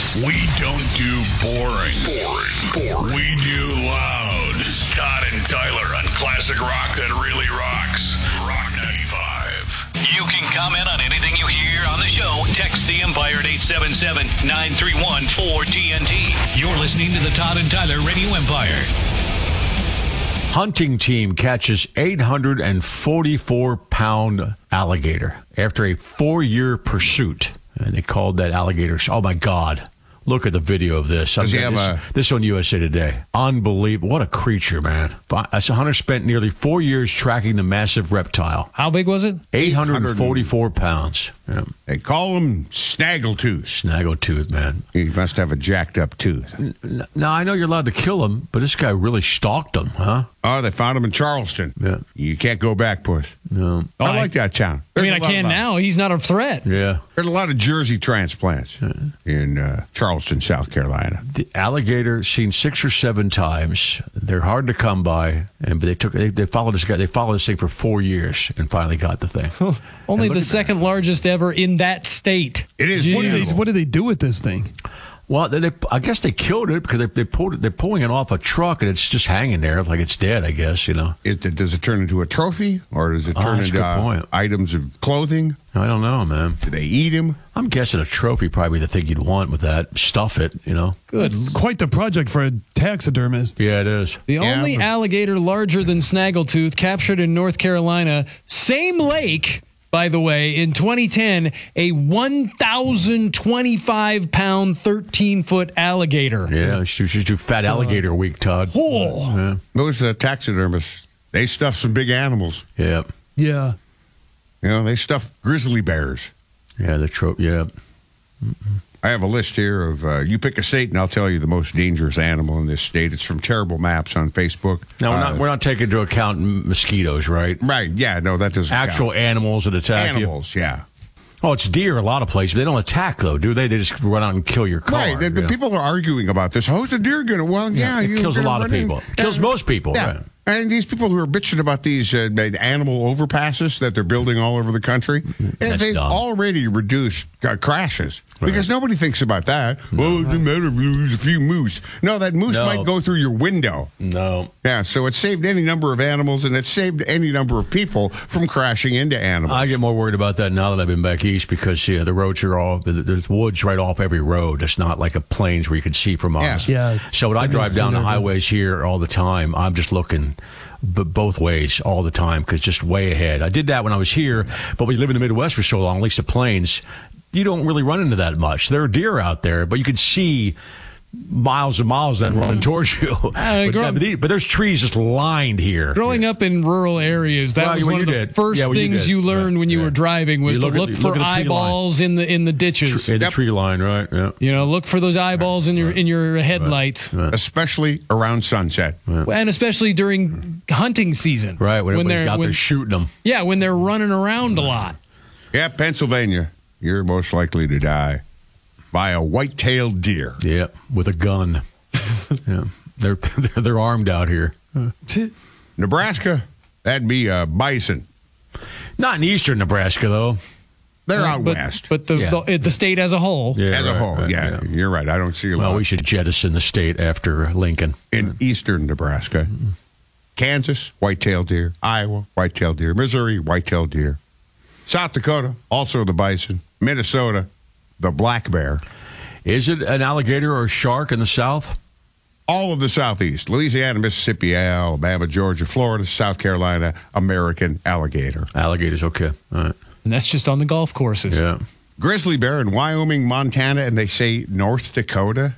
We don't do boring. We do loud. Todd and Tyler on classic rock that really rocks. Rock 95. You can comment on anything you hear on the show. Text the Empire at 877-931-4TNT. You're listening to the Todd and Tyler Radio Empire. Hunting team catches 844-pound alligator after a 4-year pursuit. And they called that alligator. Oh, my God. Look at the video of this. Does he have this on USA Today. Unbelievable. What a creature, man. A hunter spent nearly 4 years tracking the massive reptile. How big was it? 844 pounds. Yeah. They call him Snaggletooth. Snaggletooth, man. He must have a jacked up tooth. Now, I know you're allowed to kill him, but this guy really stalked him, huh? Oh, they found him in Charleston. Yeah. You can't go back, puss. No. I like that town. I can now. He's not a threat. Yeah. There's a lot of Jersey transplants in Charleston, South Carolina. The alligator seen 6 or 7 times. They're hard to come by, but they followed this guy. They followed this thing for 4 years and finally got the thing. Only the second largest ever in that state. It is. What do they do with this thing? Well, I guess they killed it because they're pulling it off a truck and it's just hanging there like it's dead, I guess, you know. Does it turn into a trophy or does it turn into items of clothing? I don't know, man. Do they eat him? I'm guessing a trophy probably the thing you'd want with that. Stuff it, you know. Good. It's quite the project for a taxidermist. Yeah, it is. The only alligator larger than Snaggletooth captured in North Carolina, same lake. By the way, in 2010, a 1,025-pound, 13-foot alligator. Yeah, should do Fat Alligator Week, Todd. Oh. Yeah. Those taxidermists, they stuff some big animals. Yeah. Yeah. You know, they stuff grizzly bears. Yeah, yeah. I have a list here of, you pick a state and I'll tell you the most dangerous animal in this state. It's from Terrible Maps on Facebook. Now, we're not taking into account mosquitoes, right? Right, yeah, no, that doesn't Actual count. animals that attack Animals, yeah. Oh, it's deer a lot of places. They don't attack, though, do they? They just run out and kill your car. Right, the people are arguing about this. How's a deer going to? Well, yeah. It kills a lot of people. Kills most people, right? And these people who are bitching about these animal overpasses that they're building all over the country, they've already reduced crashes. Right. Because nobody thinks about that. No. Well, it doesn't matter if you lose a few moose. No, that moose might go through your window. No. Yeah, so it saved any number of animals, and it saved any number of people from crashing into animals. I get more worried about that now that I've been back east because the roads are all, there's woods right off every road. It's not like a plains where you can see from us. Yeah. So when I drive down the highways here all the time, I'm just looking both ways all the time because just way ahead. I did that when I was here, but we live in the Midwest for so long, at least the plains, you don't really run into that much. There are deer out there, but you can see miles and miles then running towards you. But there's trees just lined here. Growing up in rural areas, that was one of the first things you learned when you were driving was to look for eyeballs in the ditches. In the tree line, right? Yeah. You know, look for those eyeballs in your headlights. Right. Especially around sunset. Right. And especially during hunting season. Right, when they're out there shooting them. Yeah, when they're running around a lot. Yeah, Pennsylvania. You're most likely to die by a white-tailed deer. Yeah, with a gun. Yeah, they're armed out here. Nebraska, that'd be a bison. Not in eastern Nebraska, though. They're out west. But the state as a whole. Yeah, as a whole, yeah. You're right. I don't see a lot. Well, we should jettison the state after Lincoln. In eastern Nebraska. Kansas, white-tailed deer. Iowa, white-tailed deer. Missouri, white-tailed deer. South Dakota, also the bison. Minnesota, the black bear. Is it an alligator or a shark in the South? All of the Southeast. Louisiana, Mississippi, Alabama, Georgia, Florida, South Carolina, American alligator. Alligators, okay. All right. And that's just on the golf courses. Yeah. Grizzly bear in Wyoming, Montana, and they say North Dakota.